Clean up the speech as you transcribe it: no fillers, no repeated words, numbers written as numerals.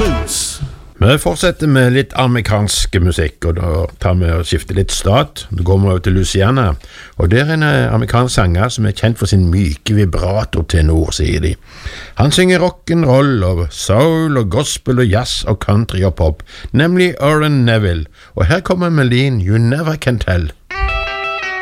blues. Vi fortsetter med litt amerikansk musikk, og da tar vi og skifter litt stat. Da går vi over til Louisiana, og der er en amerikansk sanger som er kjent for sin myke vibrato-tenor, sier de. Han synger rock'n'roll og soul og gospel og jazz og country og pop, nemlig Orrin Neville, og her kommer melodien You Never Can Tell.